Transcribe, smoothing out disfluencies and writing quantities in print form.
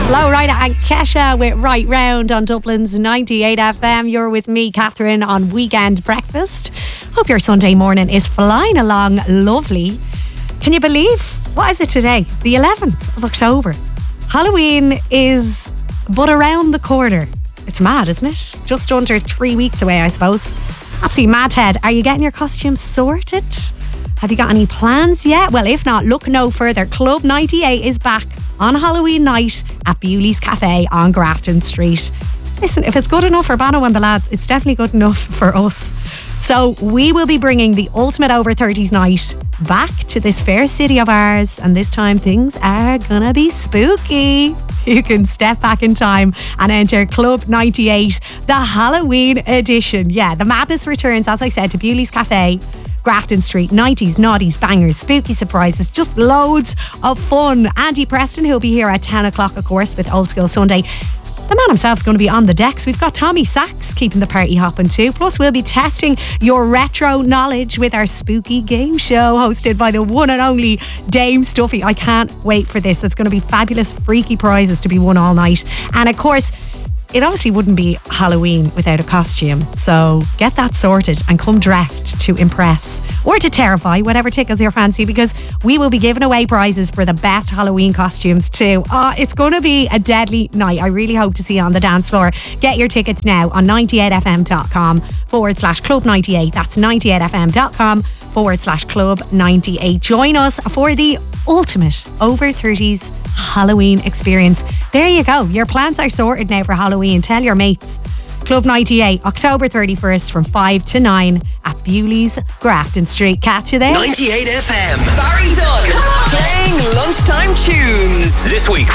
Flo Rida and Kesha with Right Round on Dublin's 98 FM. You're with me, Catherine, on Weekend Breakfast. Hope your Sunday morning is flying along lovely. Can you believe, what is it today? The 11th of October. Halloween is but around the corner. It's mad, isn't it? Just under 3 weeks away, I suppose. Absolutely mad, Ted. Are you getting your costumes sorted? Have you got any plans yet? Well, if not, look no further. Club 98 is back on Halloween night at Bewley's Cafe on Grafton Street. Listen, if it's good enough for Bono and the lads, it's definitely good enough for us. So we will be bringing the ultimate over 30s night back to this fair city of ours, and this time things are gonna be spooky. You can step back in time and enter Club 98, the Halloween edition. Yeah, the madness returns, as I said, to Bewley's Cafe, Grafton Street. 90s, naughties, bangers, spooky surprises, just loads of fun. Andy Preston, who'll be here at 10 o'clock, of course, with Old School Sunday. The man himself's going to be on the decks. We've got Tommy Sachs keeping the party hopping too. Plus, we'll be testing your retro knowledge with our spooky game show hosted by the one and only Dame Stuffy. I can't wait for this. There's going to be fabulous, freaky prizes to be won all night. And of course, it obviously wouldn't be Halloween without a costume. So get that sorted and come dressed to impress or to terrify, whatever tickles your fancy, because we will be giving away prizes for the best Halloween costumes too. It's going to be a deadly night. I really hope to see you on the dance floor. Get your tickets now on 98fm.com/Club 98. That's 98fm.com/Club 98. Join us for the ultimate over 30s Halloween experience. There you go. Your plans are sorted now for Halloween. Tell your mates. Club 98, October 31st from 5 to 9 at Bewley's, Grafton Street. Catch you there. 98 FM. Barry Dunn. Come on. Playing lunchtime tunes. This week